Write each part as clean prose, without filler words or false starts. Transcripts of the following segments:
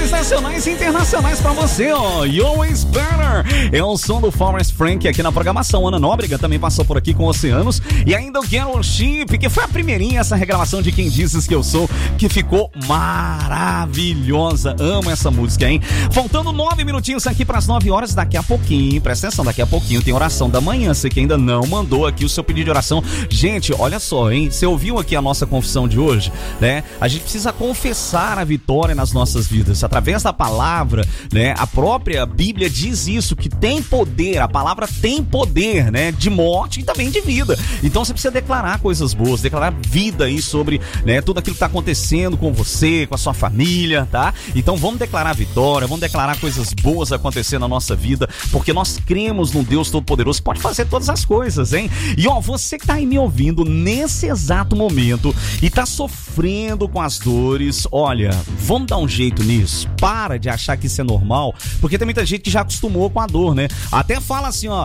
melhores nacionais e internacionais pra você, ó. You Always Better. É o som do Forrest Frank aqui na programação. Ana Nóbrega também passou por aqui com Oceanos. E ainda o Carol Chip, que foi a primeirinha essa regravação de Quem Dizes Que Eu Sou, que ficou maravilhosa. Amo essa música, hein? Faltando 9 minutinhos aqui pras 9 horas. Daqui a pouquinho, presta atenção, daqui a pouquinho tem oração da manhã. Você que ainda não mandou aqui o seu pedido de oração. Gente, olha só, hein? Você ouviu aqui a nossa confissão de hoje, né? A gente precisa confessar a vitória nas nossas vidas, através da palavra, né? A própria Bíblia diz isso, que tem poder, a palavra tem poder, né? De morte e também de vida. Então você precisa declarar coisas boas, declarar vida aí sobre, né, tudo aquilo que tá acontecendo com você, com a sua família, tá? Então vamos declarar vitória, vamos declarar coisas boas acontecendo na nossa vida, porque nós cremos num Deus Todo-Poderoso que pode fazer todas as coisas, hein? E ó, você que tá aí me ouvindo nesse exato momento e tá sofrendo com as dores, olha, vamos dar um jeito nisso. Para de achar que isso é normal, porque tem muita gente que já acostumou com a dor, né? Até fala assim, ó,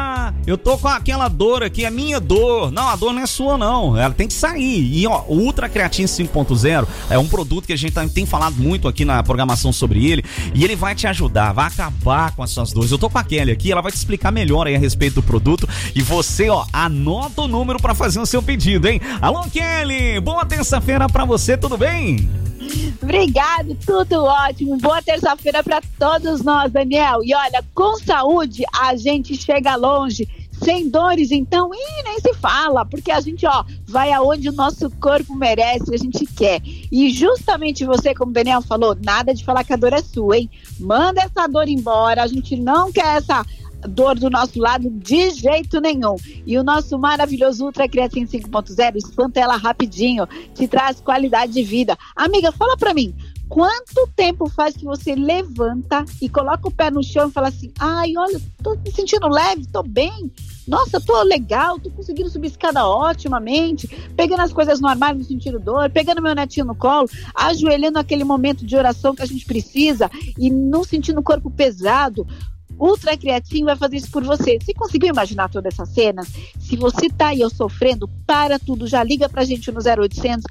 eu tô com aquela dor aqui, é minha dor. Não, a dor não é sua, não. Ela tem que sair. E ó, o Ultra Creatine 5.0 é um produto que a gente tem falado muito aqui na programação sobre ele, e ele vai te ajudar, vai acabar com as suas dores. Eu tô com a Kelly aqui, ela vai te explicar melhor aí a respeito do produto, e você, ó, anota o número pra fazer o seu pedido, hein? Alô, Kelly! Boa terça-feira pra você, tudo bem? Obrigado, tudo ótimo. Boa terça-feira para todos nós, Daniel. E olha, com saúde a gente chega longe. Sem dores, então, nem se fala, porque a gente, ó, vai aonde o nosso corpo merece, a gente quer. E justamente você, como o Daniel falou, nada de falar que a dor é sua, hein? Manda essa dor embora, a gente não quer essa dor do nosso lado de jeito nenhum. E o nosso maravilhoso Ultra Creatine 5.0 espanta ela rapidinho, te traz qualidade de vida. Amiga, fala pra mim, quanto tempo faz que você levanta e coloca o pé no chão e fala assim, ai, olha, tô me sentindo leve, tô bem, nossa, tô legal, tô conseguindo subir escada otimamente, pegando as coisas no armário, não sentindo dor, pegando meu netinho no colo, ajoelhando naquele momento de oração que a gente precisa e não sentindo o corpo pesado. Ultra Creatine vai fazer isso por você. Você conseguiu imaginar toda essa cena? Se você tá aí sofrendo, para tudo, já liga pra gente no 0800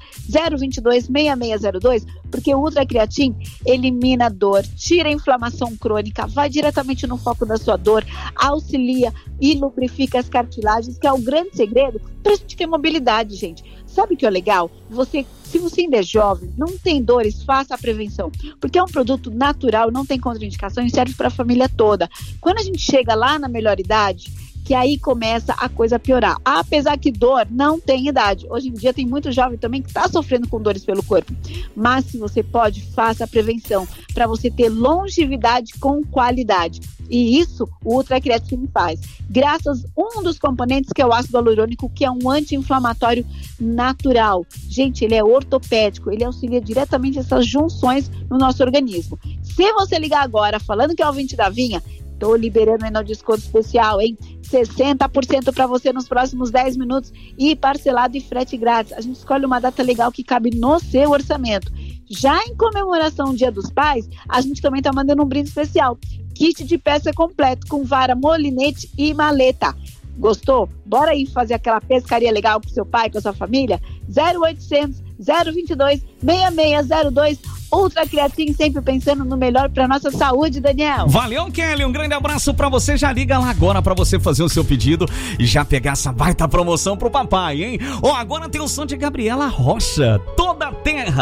022 6602, porque o Ultra Creatine elimina a dor, tira a inflamação crônica, vai diretamente no foco da sua dor, auxilia e lubrifica as cartilagens, que é o grande segredo pra gente ter mobilidade, gente. Sabe o que é legal? Se você ainda é jovem, não tem dores, faça a prevenção. Porque é um produto natural, não tem contraindicação e serve para a família toda. Quando a gente chega lá na melhor idade, que aí começa a coisa a piorar. Apesar que dor não tem idade. Hoje em dia tem muito jovem também que está sofrendo com dores pelo corpo. Mas se você pode, faça a prevenção para você ter longevidade com qualidade. E isso o Ultra Creatine faz. Graças a um dos componentes que é o ácido hialurônico, que é um anti-inflamatório natural. Gente, ele é ortopédico, ele auxilia diretamente essas junções no nosso organismo. Se você ligar agora falando que é o ouvinte da Vinha, tô liberando aí no desconto especial, hein? 60% para você nos próximos 10 minutos e parcelado e frete grátis. A gente escolhe uma data legal que cabe no seu orçamento. Já em comemoração ao Dia dos Pais, a gente também tá mandando um brinde especial. Kit de peça completo com vara, molinete e maleta. Gostou? Bora aí fazer aquela pescaria legal com seu pai, com a sua família? 0800 022 6602. Ultra Creatine, sempre pensando no melhor pra nossa saúde, Daniel. Valeu, Kelly, um grande abraço pra você. Já liga lá agora pra você fazer o seu pedido e já pegar essa baita promoção pro papai, hein? Agora tem o som de Gabriela Rocha, Toda a Terra.